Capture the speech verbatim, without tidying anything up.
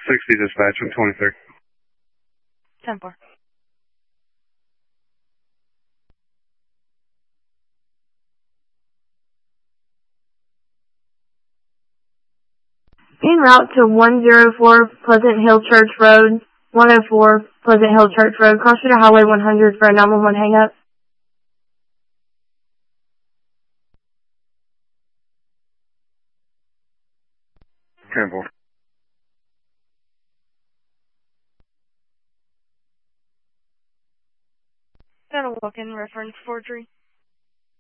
sixty dispatch from twenty-three. ten four. En route to one oh four Pleasant Hill Church Road, one oh four Pleasant Hill Church Road, cross to Highway one hundred for a nine one one hang-up. ten four. That'll walk in reference forgery.